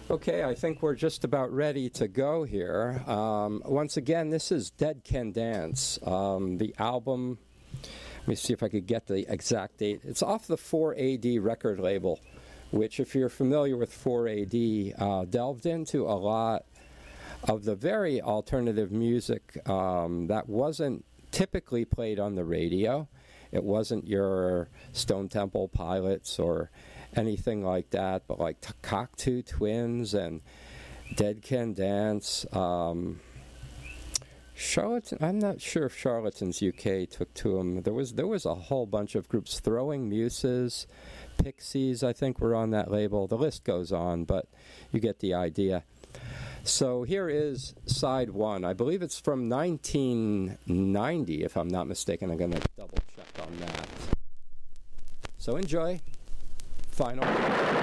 Okay, I think we're just about ready to go here. Once again, this is Dead Can Dance. The album, let me see if I could get the exact date. It's off the 4AD record label, which, if you're familiar with 4AD, delved into a lot of the very alternative music that wasn't typically played on the radio. It wasn't your Stone Temple Pilots or anything like that, but like Cocteau Twins and Dead Can Dance. Charlatan, I'm not sure if Charlatans UK took to them. There was a whole bunch of groups. Throwing Muses, Pixies, I think, were on that label. The list goes on, but you get the idea. So here is side one. I believe it's from 1990, if I'm not mistaken. I'm going to double check on that. So enjoy. Final.